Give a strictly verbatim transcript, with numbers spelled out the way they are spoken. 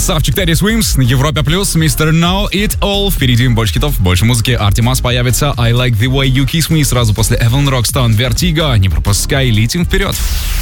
Красавчик Терри Свимс на Европе Плюс, мистер Know It All. Впереди больше хитов, больше музыки. Артемас появится I Like The Way You Kiss Me сразу после Evan Roxton Vertigo. Не пропускай, летим вперед.